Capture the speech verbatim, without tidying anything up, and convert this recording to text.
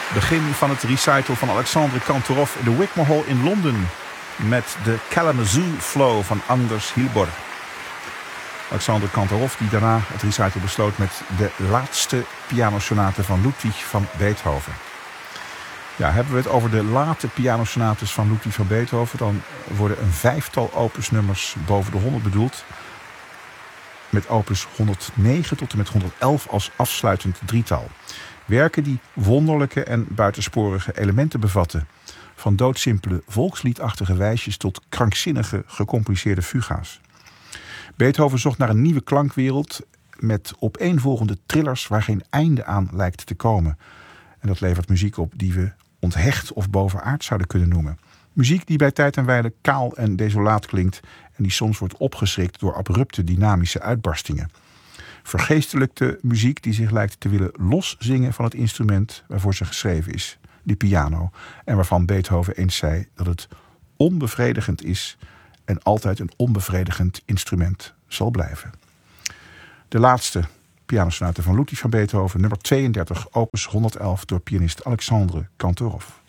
Begin van het recital van Alexandre Kantorov in de Wigmore Hall in Londen met de Kalamazoo Flow van Anders Hilbor. Alexandre Kantorov die daarna het recital besloot met de laatste pianosonate van Ludwig van Beethoven. Ja, hebben we het over de late pianosonates van Ludwig van Beethoven, dan worden een vijftal opusnummers boven de honderd bedoeld. Met opus honderdnegen tot en met honderdelf als afsluitend drietal. Werken die wonderlijke en buitensporige elementen bevatten. Van doodsimpele volksliedachtige wijsjes tot krankzinnige gecompliceerde fuga's. Beethoven zocht naar een nieuwe klankwereld met opeenvolgende trillers waar geen einde aan lijkt te komen. En dat levert muziek op die we onthecht of bovenaard zouden kunnen noemen. Muziek die bij tijd en wijle kaal en desolaat klinkt en die soms wordt opgeschrikt door abrupte dynamische uitbarstingen. Vergeestelijkte muziek die zich lijkt te willen loszingen van het instrument waarvoor ze geschreven is, die piano, en waarvan Beethoven eens zei dat het onbevredigend is en altijd een onbevredigend instrument zal blijven. De laatste pianosonate van Ludwig van Beethoven, nummer tweeëndertig, opus honderd elf, door pianist Alexandre Kantorov.